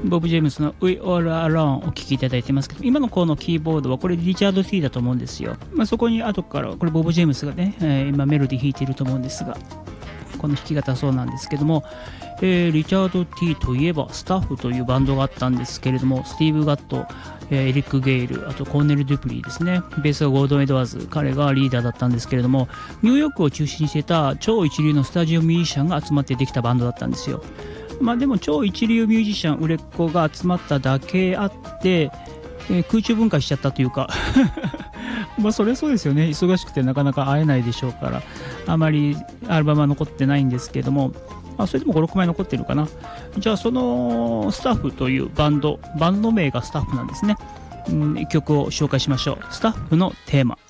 ボブ・ジェームスの We All Alone お聴きいただいてますけど、今のこのキーボードはこれリチャード・T だと思うんですよ。そこに後からこれボブ・ジェームスがね、今メロディ弾いていると思うんですが、この弾き語はそうなんですけども、リチャード T といえばスタッフというバンドがあったんですけれども、スティーブ・ガット、エリック・ゲイル、あとコーネル・デュプリーですね、ベースはゴードン・エドワーズ、彼がリーダーだったんですけれども、ニューヨークを中心にしていた超一流のスタジオミュージシャンが集まってできたバンドだったんですよ。でも超一流ミュージシャン売れっ子が集まっただけあって、空中分解しちゃったというかそれはそうですよね、忙しくてなかなか会えないでしょうから、あまりアルバムは残ってないんですけども、それでも5、6枚残ってるかな。じゃあそのスタッフというバンド名がスタッフなんですね。一曲を紹介しましょう。スタッフのテーマ。